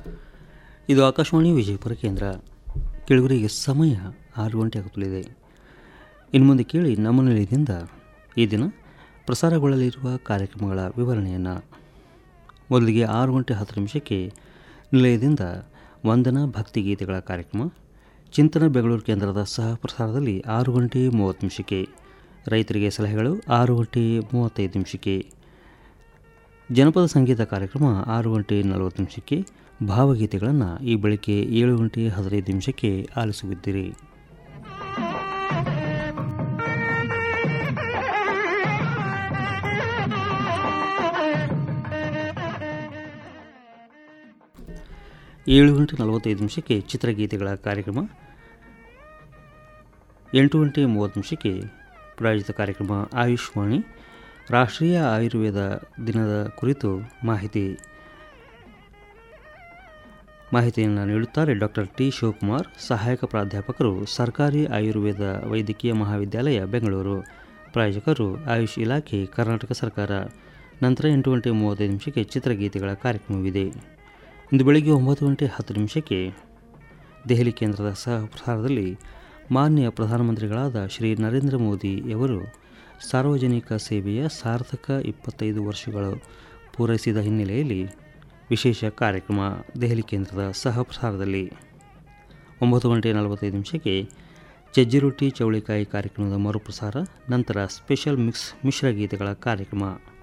ಇದು ಆಕಾಶವಾಣಿ ವಿಜಯಪುರ ಕೇಂದ್ರ. ಕೆಳಗರಿಗೆ ಸಮಯ 6 ಗಂಟೆ ಆಗುತ್ತಲಿದೆ. ಇನ್ನು ಮುಂದೆ ಕೇಳಿ ನಮ್ಮ ನಿಲಯದಿಂದ ಈ ದಿನ ಪ್ರಸಾರಗೊಳ್ಳಲಿರುವ ಕಾರ್ಯಕ್ರಮಗಳ ವಿವರಣೆಯನ್ನು. ಮೊದಲಿಗೆ 6 ಗಂಟೆ 10 ನಿಮಿಷಕ್ಕೆ ನಿಲಯದಿಂದ ವಂದನಾ ಭಕ್ತಿಗೀತೆಗಳ ಕಾರ್ಯಕ್ರಮ. ಚಿಂತನ ಬೆಂಗಳೂರು ಕೇಂದ್ರದ ಸಹ ಪ್ರಸಾರದಲ್ಲಿ 6 ಗಂಟೆ 30 ನಿಮಿಷಕ್ಕೆ ರೈತರಿಗೆ ಸಲಹೆಗಳು, 6 ಗಂಟೆ 35 ನಿಮಿಷಕ್ಕೆ ಜನಪದ ಸಂಗೀತ ಕಾರ್ಯಕ್ರಮ, 6 ಗಂಟೆ 40 ನಿಮಿಷಕ್ಕೆ ಭಾವಗೀತೆಗಳನ್ನು ಈ ಬೆಳಗ್ಗೆ 7 ಗಂಟೆ 15 ನಿಮಿಷಕ್ಕೆ ಆಲಿಸುತ್ತಿದ್ದೀರಿ. ಏಳು ಗಂಟೆ 45 ನಿಮಿಷಕ್ಕೆ ಚಿತ್ರಗೀತೆಗಳ ಕಾರ್ಯಕ್ರಮ, 8 ಗಂಟೆ 30 ನಿಮಿಷಕ್ಕೆ ಪ್ರಾಯೋಜಿತ ಕಾರ್ಯಕ್ರಮ ಆಯುಷ್ವಾಣಿ, ರಾಷ್ಟ್ರೀಯ ಆಯುರ್ವೇದ ದಿನದ ಕುರಿತು ಮಾಹಿತಿಯನ್ನು ನೀಡುತ್ತಾರೆ ಡಾಕ್ಟರ್ ಟಿ ಶಿವಕುಮಾರ್, ಸಹಾಯಕ ಪ್ರಾಧ್ಯಾಪಕರು, ಸರ್ಕಾರಿ ಆಯುರ್ವೇದ ವೈದ್ಯಕೀಯ ಮಹಾವಿದ್ಯಾಲಯ ಬೆಂಗಳೂರು. ಪ್ರಾಯೋಜಕರು ಆಯುಷ್ ಇಲಾಖೆ, ಕರ್ನಾಟಕ ಸರ್ಕಾರ. ನಂತರ 8 ಗಂಟೆ 35 ನಿಮಿಷಕ್ಕೆ ಚಿತ್ರಗೀತೆಗಳ ಕಾರ್ಯಕ್ರಮವಿದೆ. ಇಂದು ಬೆಳಗ್ಗೆ 9 ಗಂಟೆ 10 ನಿಮಿಷಕ್ಕೆ ದೆಹಲಿ ಕೇಂದ್ರದ ಸಹ ಪ್ರಸಾರದಲ್ಲಿ ಮಾನ್ಯ ಪ್ರಧಾನಮಂತ್ರಿಗಳಾದ ಶ್ರೀ ನರೇಂದ್ರ ಮೋದಿಯವರು ಸಾರ್ವಜನಿಕ ಸೇವೆಯ ಸಾರ್ಥಕ 25 ವರ್ಷಗಳು ಪೂರೈಸಿದ ಹಿನ್ನೆಲೆಯಲ್ಲಿ ವಿಶೇಷ ಕಾರ್ಯಕ್ರಮ ದೆಹಲಿ ಕೇಂದ್ರದ ಸಹ ಪ್ರಸಾರದಲ್ಲಿ. 9 ಗಂಟೆ 45 ನಿಮಿಷಕ್ಕೆ ಚಜ್ಜಿ ರೊಟ್ಟಿ ಚೌಳಿಕಾಯಿ ಕಾರ್ಯಕ್ರಮದ ಮರುಪ್ರಸಾರ. ನಂತರ ಸ್ಪೆಷಲ್ ಮಿಕ್ಸ್ ಮಿಶ್ರಗೀತೆಗಳ ಕಾರ್ಯಕ್ರಮ.